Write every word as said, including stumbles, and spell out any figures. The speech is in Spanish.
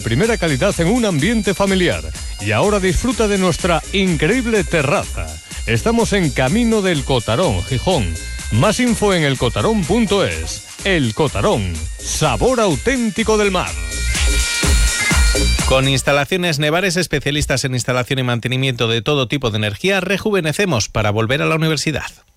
primera calidad en un ambiente familiar. Y ahora disfruta de nuestra increíble terraza. Estamos en Camino del Cotarón, Gijón. Más info en elcotarón punto es. El Cotarón, sabor auténtico del mar. Con Instalaciones Nevares, especialistas en instalación y mantenimiento de todo tipo de energía, rejuvenecemos para volver a la universidad.